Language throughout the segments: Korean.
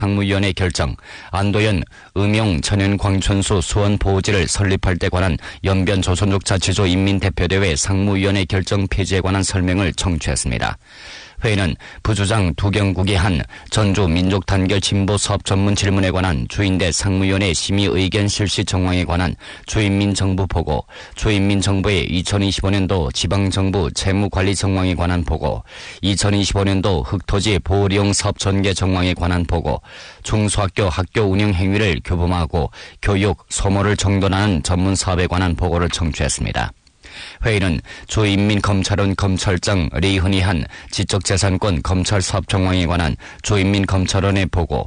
상무위원회 결정, 안도현 음용천연광천수 수원보호지를 설립할 때 관한 연변조선족자치조 인민대표대회 상무위원회 결정 폐지에 관한 설명을 청취했습니다. 회의는 부주장 두경국이 한 전주 민족단결진보사업 전문 질문에 관한 주인대 상무위원회 심의 의견 실시 정황에 관한 주인민정부 보고, 주인민정부의 2025년도 지방정부 채무관리 정황에 관한 보고, 2025년도 흑토지 보호리용 사업 전개 정황에 관한 보고, 중소학교 학교 운영 행위를 교범하고 교육, 소모를 정돈하는 전문 사업에 관한 보고를 청취했습니다. 회의는 주인민검찰원 검찰장 리흔이 한 지적재산권 검찰 사업 정황에 관한 주인민검찰원의 보고,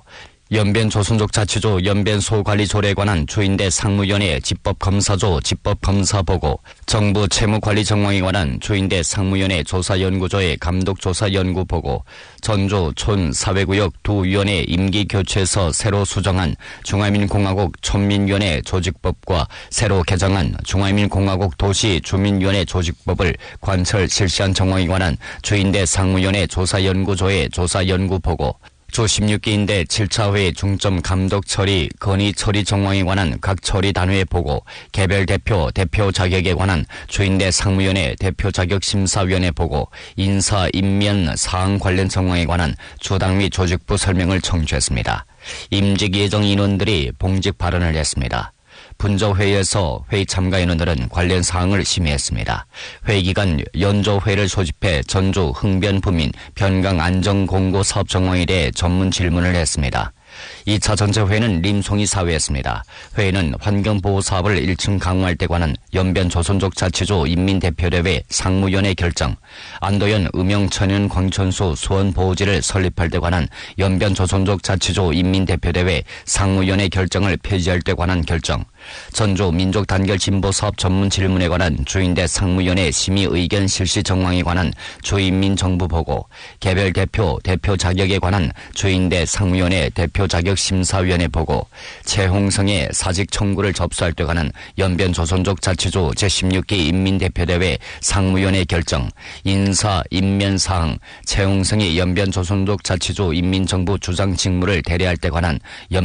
연변조선족자치조 연변소관리조례에 관한 주인대 상무위원회 집법검사조 집법검사보고, 정부 채무관리 정황에 관한 주인대 상무위원회 조사연구조의 감독조사연구보고, 전주 촌사회구역 두 위원회 임기교체에서 새로 수정한 중화민공화국 촌민위원회 조직법과 새로 개정한 중화민공화국 도시주민위원회 조직법을 관철 실시한 정황에 관한 주인대 상무위원회 조사연구조의 조사연구보고, 주 16기인대 7차 회의 중점 감독 처리, 건의 처리 정황에 관한 각 처리 단회의 보고, 개별 대표, 대표 자격에 관한 주인대 상무위원회 대표 자격 심사위원회 보고, 인사, 임면 사항 관련 정황에 관한 주당 및 조직부 설명을 청취했습니다. 임직 예정 인원들이 봉직 발언을 했습니다. 분조회의에서 회의 참가 인원들은 관련 사항을 심의했습니다. 회의 기간 연조회를 소집해 전주 흥변부민 변강 안전공고 사업 정황에 대해 전문 질문을 했습니다. 2차 전체회의는 림송이 사회였습니다. 회의는 환경보호 사업을 1층 강화할 때 관한 연변조선족자치조 인민대표대회 상무위원회 결정, 안도현 음용천연광천수 수원보호지를 설립할 때 관한 연변조선족자치조 인민대표대회 상무위원회 결정을 폐지할 때 관한 결정, 전주 민족단결진보사업 전문 질문에 관한 주인대 상무위원회 심의 의견 실시 정황에 관한 주인민정부 보고, 개별 대표, 대표 자격에 관한 주인대 상무위원회 대표 자격 심사위원회 보고, 최홍성의 사직 청구를 접수할 때 관한 연변조선족자치조 제16기 인민대표대회 상무위원회 결정, 인사, 임면 사항, 최홍성이 연변조선족자치조 인민정부 주장 직무를 대리할 때 관한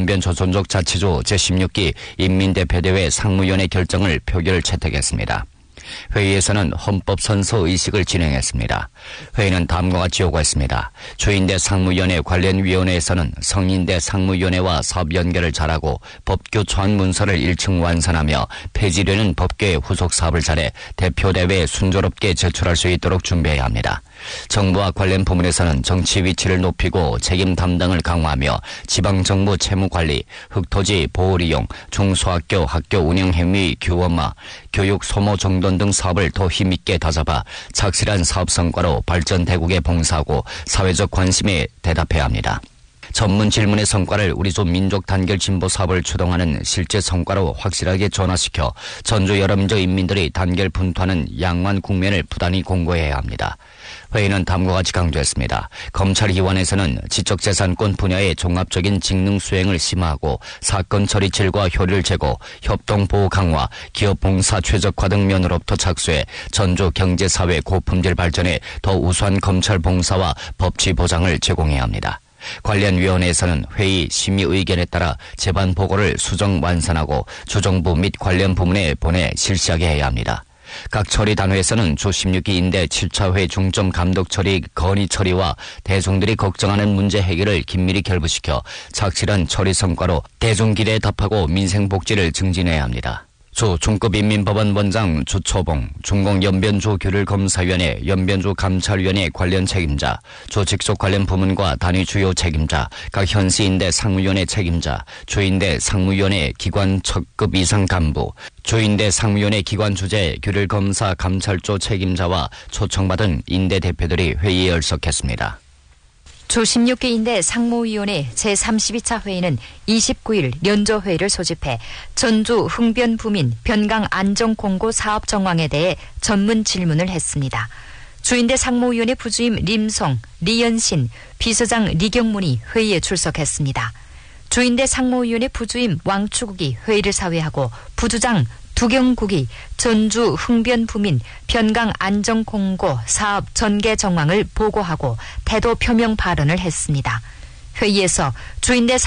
연변조선족자치조 제16기 인민대표대회 상무위원회 결정을 표결 채택했습니다. 회의에서는 헌법선서 의식을 진행했습니다. 회의는 다음과 같이 요구했습니다. 주인대 상무위원회 관련 위원회에서는 성인대 상무위원회와 사업 연결을 잘하고 법규 초안 문서를 1층 완산하며 폐지되는 법규의 후속 사업을 잘해 대표대회에 순조롭게 제출할 수 있도록 준비해야 합니다. 정부와 관련 부문에서는 정치 위치를 높이고 책임 담당을 강화하며 지방정부 채무관리, 흑토지 보호리용, 중소학교 학교 운영행위 규범화, 교육 소모 정돈 등 사업을 더 힘있게 다잡아 착실한 사업 성과로 발전 대국에 봉사하고 사회적 관심에 대답해야 합니다. 전문 질문의 성과를 우리조 민족 단결 진보 사업을 추동하는 실제 성과로 확실하게 전환시켜 전주 여러 민족 인민들이 단결 분투하는 양호한 국면을 부단히 공고해야 합니다. 회의는 다음과 같이 강조했습니다. 검찰기관에서는 지적재산권 분야의 종합적인 직능 수행을 심화하고 사건 처리 질과 효율 제고, 협동보호 강화, 기업 봉사 최적화 등 면으로부터 착수해 전주 경제사회 고품질 발전에 더 우수한 검찰 봉사와 법치 보장을 제공해야 합니다. 관련 위원회에서는 회의 심의 의견에 따라 제반 보고를 수정 완산하고 주정부 및 관련 부문에 보내 실시하게 해야 합니다. 각 처리 단회에서는 주 16기 인대 7차 회 중점 감독 처리, 건의 처리와 대중들이 걱정하는 문제 해결을 긴밀히 결부시켜 착실한 처리 성과로 대중 기대에 답하고 민생 복지를 증진해야 합니다. 주 중급인민법원 원장 주초봉, 중공연변조규율검사위원회, 연변조감찰위원회 관련 책임자, 주 직속 관련 부문과 단위 주요 책임자, 각 현시인대 상무위원회 책임자, 주인대 상무위원회 기관 척급 이상 간부, 주인대 상무위원회 기관 주재 규율검사 감찰조 책임자와 초청받은 인대 대표들이 회의에 열석했습니다. 주 16기 인대 상무위원회 제32차 회의는 29일 연조회의를 소집해 전주 흥변부민 변강 안전공고 사업 정황에 대해 전문 질문을 했습니다. 주인대 상무위원회 부주임 림송, 리연신, 비서장 리경문이 회의에 출석했습니다. 주인대 상무위원회 부주임 왕추국이 회의를 사회하고 부주장 두경국이 전주 흥변부민 변강 안전공고 사업 전개 정황을 보고하고 태도 표명 발언을 했습니다. 회의에서 주인대